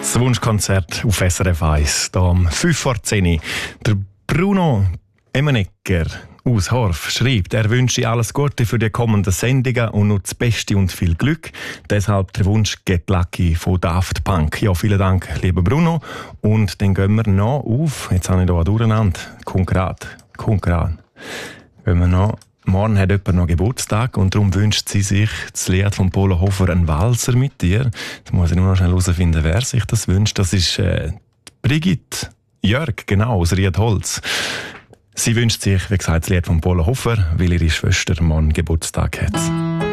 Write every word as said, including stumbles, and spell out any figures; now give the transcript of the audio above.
Das Wunschkonzert auf S R F eins, hier um fünf vor zehn. Der Bruno Emenegger aus Horf schreibt, er wünsche alles Gute für die kommenden Sendungen und nur das Beste und viel Glück. Deshalb der Wunsch Get Lucky von Daft Punk. Ja, vielen Dank, lieber Bruno. Und dann gehen wir noch auf, jetzt habe ich hier durcheinander, konkret, konkret, gehen wir noch. Morgen hat jemand noch Geburtstag und darum wünscht sie sich das Lied von Polo Hofer «Ein Walzer mit dir». Jetzt muss ich nur noch schnell herausfinden, wer sich das wünscht. Das ist äh, Brigitte Jörg, genau, aus Riedholz. Sie wünscht sich, wie gesagt, das Lied von Polo Hofer, weil ihre Schwester morgen Geburtstag hat.